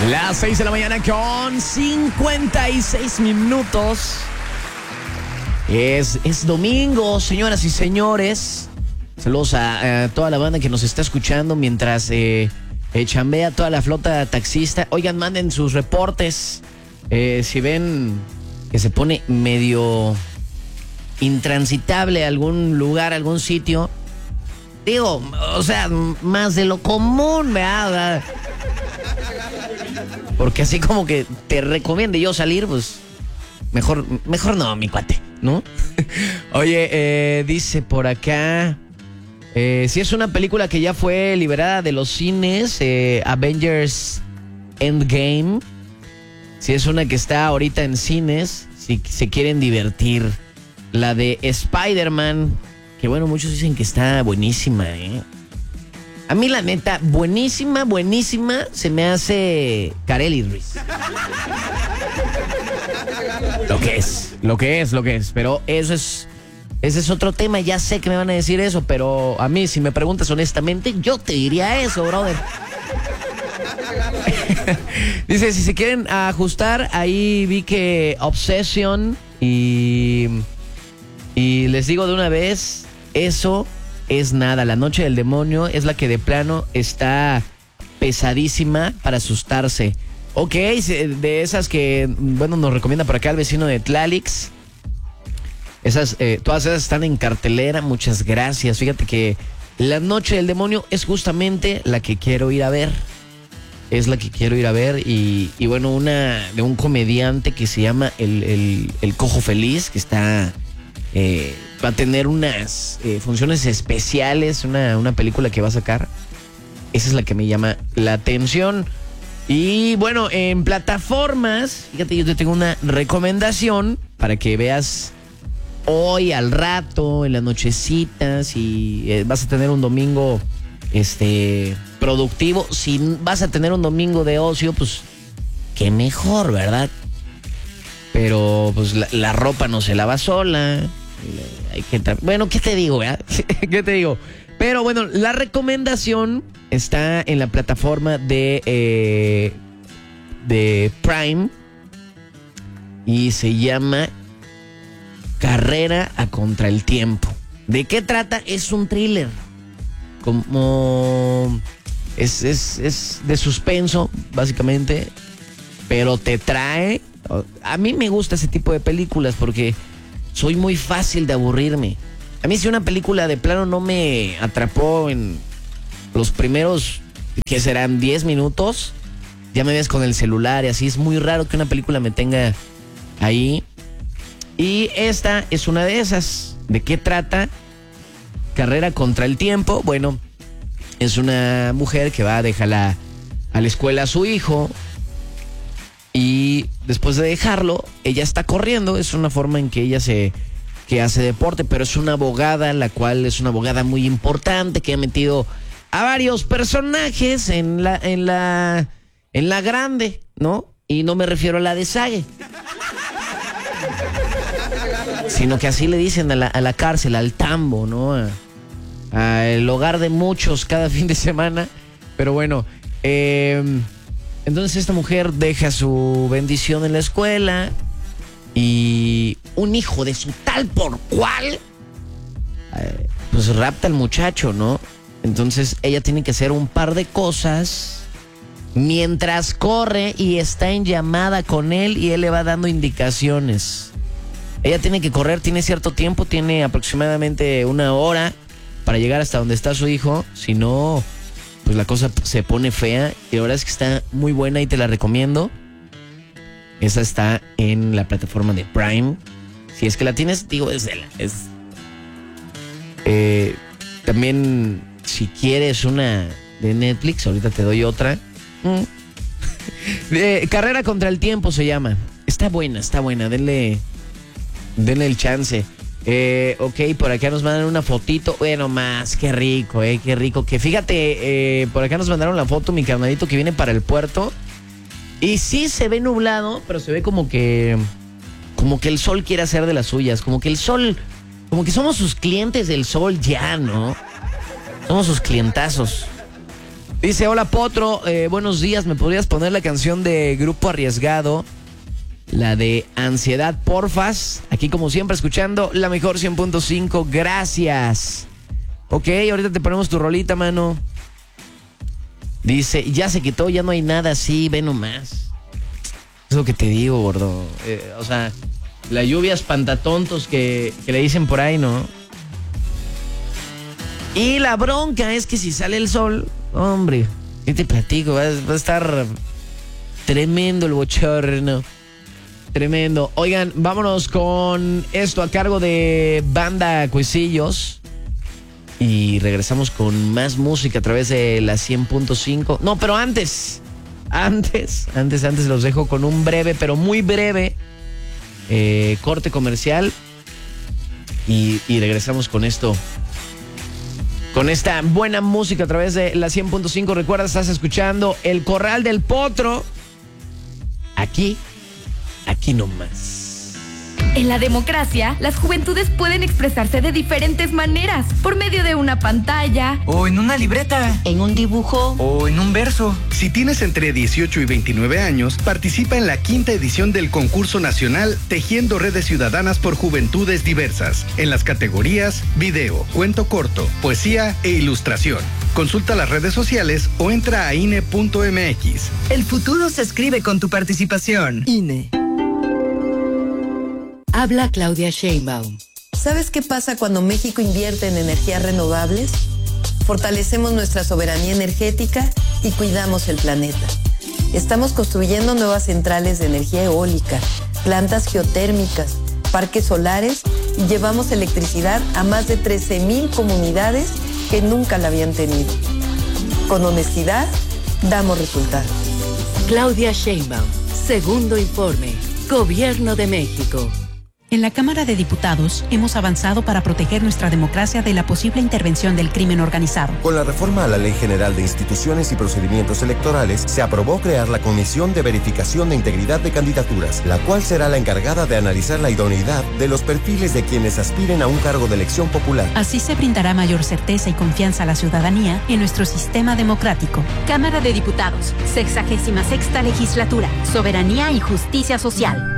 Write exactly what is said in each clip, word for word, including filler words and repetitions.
Las seis de la mañana con cincuenta y seis minutos. Es, es domingo, señoras y señores. Saludos a, a toda la banda que nos está escuchando mientras eh, eh, chambea toda la flota taxista. Oigan, manden sus reportes. Eh, si ven que se pone medio intransitable algún lugar, algún sitio. Digo, o sea, más de lo común, ¿verdad? Porque así como que te recomiende yo salir, pues mejor, mejor no, mi cuate, ¿no? Oye, eh, dice por acá, eh, si es una película que ya fue liberada de los cines, eh, Avengers Endgame, si es una que está ahorita en cines, si se quieren divertir. La de Spider-Man, que bueno, muchos dicen que está buenísima, ¿eh? A mí, la neta, buenísima, buenísima, se me hace Kareli Ruiz. Lo que es, lo que es, lo que es. Pero eso es, ese es otro tema. Ya sé que me van a decir eso, pero a mí, si me preguntas honestamente, yo te diría eso, brother. Dice, si se quieren ajustar, ahí vi que Obsession y... Y les digo de una vez, eso... es nada, La Noche del Demonio es la que de plano está pesadísima para asustarse. Ok, de esas que, bueno, nos recomienda por acá el vecino de Tlalix. Esas, eh, todas esas están en cartelera, muchas gracias. Fíjate que La Noche del Demonio es justamente la que quiero ir a ver. Es la que quiero ir a ver y, y bueno, una de un comediante que se llama El, el, el Cojo Feliz, que está... Eh, va a tener unas eh, funciones especiales, una, una película que va a sacar. Esa es la que me llama la atención. Y bueno, en plataformas, fíjate, yo te tengo una recomendación para que veas hoy al rato, en las nochecitas, y eh, vas a tener un domingo este productivo. Si vas a tener un domingo de ocio, pues qué mejor, ¿verdad? Pero pues la, la ropa no se lava sola. Hay que tra- bueno, ¿qué te digo? Eh? ¿Qué te digo? Pero bueno, la recomendación está en la plataforma de, eh, de Prime y se llama Carrera a Contra el Tiempo. ¿De qué trata? Es un thriller. Como... Es, es, es de suspenso, básicamente, pero te trae... A mí me gusta ese tipo de películas porque soy muy fácil de aburrirme. A mí si una película de plano no me atrapó en los primeros, que serán diez minutos, ya me ves con el celular y así. Es muy raro que una película me tenga ahí. Y esta es una de esas. ¿De qué trata? Carrera contra el tiempo. Bueno, es una mujer que va a dejar a la escuela a su hijo. Y después de dejarlo, ella está corriendo. Es una forma en que ella se que hace deporte, pero es una abogada, la cual es una abogada muy importante que ha metido a varios personajes en la en la en la grande, ¿no? Y no me refiero a la de Sage, sino que así le dicen a la, a la cárcel, al tambo, ¿no? A, a el hogar de muchos cada fin de semana. Pero bueno, eh entonces esta mujer deja su bendición en la escuela y un hijo de su tal por cual, eh, pues rapta al muchacho, ¿no? Entonces ella tiene que hacer un par de cosas mientras corre y está en llamada con él y él le va dando indicaciones. Ella tiene que correr, tiene cierto tiempo, tiene aproximadamente una hora para llegar hasta donde está su hijo, si no... pues la cosa se pone fea. Y la verdad es que está muy buena y te la recomiendo. Esa está en la plataforma de Prime. Si es que la tienes, digo, es de la... Es, eh, también, si quieres una de Netflix, ahorita te doy otra. Mm. De Carrera contra el Tiempo se llama. Está buena, está buena. Denle, denle el chance. Eh, ok, por acá nos mandan una fotito. Bueno, más, qué rico, eh, qué rico. Que fíjate, eh, por acá nos mandaron la foto, mi carnalito, que viene para el puerto. Y sí se ve nublado, pero se ve como que como que el sol quiere hacer de las suyas. Como que el sol, como que somos sus clientes del sol ya, ¿no? Somos sus clientazos. Dice, hola Potro, eh, buenos días, ¿me podrías poner la canción de Grupo Arriesgado? La de Ansiedad, porfas. Aquí como siempre escuchando la mejor cien punto cinco, gracias. Ok, ahorita te ponemos tu rolita, mano. Dice, ya se quitó, ya no hay nada así, ve nomás. Es lo que te digo, gordo. Eh, o sea, la lluvia espantatontos que, que le dicen por ahí, ¿no? Y la bronca es que si sale el sol, hombre, ¿qué te platico? Va, va a estar tremendo el bochorno. Tremendo. Oigan, vámonos con esto a cargo de Banda Cuecillos. Y regresamos con más música a través de la cien punto cinco. No, pero antes, antes, antes, antes los dejo con un breve, pero muy breve eh, corte comercial. Y, y regresamos con esto. Con esta buena música a través de la cien punto cinco. Recuerda, estás escuchando El Corral del Potro. Aquí, aquí nomás. En la democracia, las juventudes pueden expresarse de diferentes maneras. Por medio de una pantalla. O en una libreta. En un dibujo. O en un verso. Si tienes entre dieciocho y veintinueve años, participa en la quinta edición del concurso nacional Tejiendo Redes Ciudadanas por Juventudes Diversas, en las categorías video, cuento corto, poesía e ilustración. Consulta las redes sociales o entra a I N E punto M X. El futuro se escribe con tu participación. I N E. Habla Claudia Sheinbaum. ¿Sabes qué pasa cuando México invierte en energías renovables? Fortalecemos nuestra soberanía energética y cuidamos el planeta. Estamos construyendo nuevas centrales de energía eólica, plantas geotérmicas, parques solares y llevamos electricidad a más de trece mil comunidades que nunca la habían tenido. Con honestidad, damos resultados. Claudia Sheinbaum, segundo informe, Gobierno de México. En la Cámara de Diputados hemos avanzado para proteger nuestra democracia de la posible intervención del crimen organizado. Con la reforma a la Ley General de Instituciones y Procedimientos Electorales, se aprobó crear la Comisión de Verificación de Integridad de Candidaturas, la cual será la encargada de analizar la idoneidad de los perfiles de quienes aspiren a un cargo de elección popular. Así se brindará mayor certeza y confianza a la ciudadanía en nuestro sistema democrático. Cámara de Diputados, sexagésima sexta legislatura, soberanía y justicia social.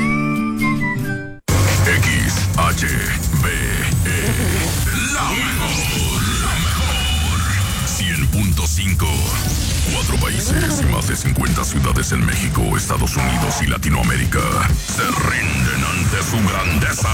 H B E, la mejor, la mejor. cien punto cinco. Cuatro países y más de cincuenta ciudades en México, Estados Unidos y Latinoamérica se rinden ante su grandeza.